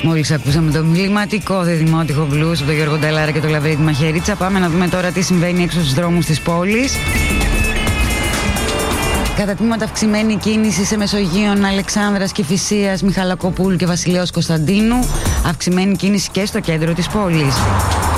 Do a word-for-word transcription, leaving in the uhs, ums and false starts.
Μόλις ακούσαμε το εμβληματικό διδημότυχο blues από τον Γιώργο Νταλάρα και το Λαβρίδη Μαχαιρίτσα. Πάμε να δούμε τώρα τι συμβαίνει έξω στους δρόμους της πόλης. Κατά τμήματα αυξημένη κίνηση σε Μεσογείων Αλεξάνδρας, Κηφισίας, Μιχαλακοπούλου και Βασιλέως Κωνσταντίνου. Αυξημένη κίνηση και στο κέντρο της πόλης.